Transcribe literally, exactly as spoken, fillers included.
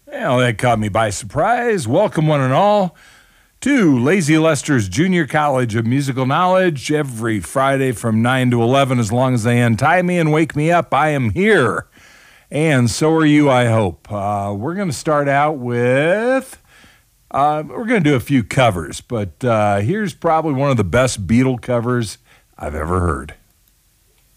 Well, that caught me by surprise. Welcome, one and all, to Lazy Lester's Junior College of Musical Knowledge. Every Friday from nine to eleven, as long as they untie me and wake me up, I am here. And so are you, I hope. Uh, we're going to start out with, uh, we're going to do a few covers, but uh, here's probably one of the best Beatle covers I've ever heard.